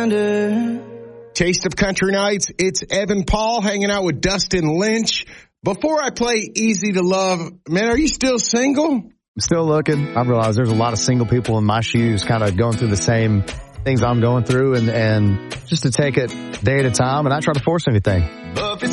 reminder. Taste of Country Nights. It's Evan Paul hanging out with Dustin Lynch. Before I play Easy to Love, man, are you still single? I'm still looking. I realize there's a lot of single people in my shoes kind of going through the same things I'm going through, and just to take it day at a time, and not try to force anything. But if